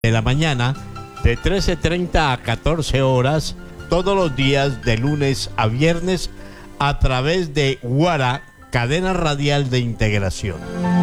de la mañana, de 13:30 a 14 horas, todos los días de lunes a viernes, a través de Guara, cadena radial de integración.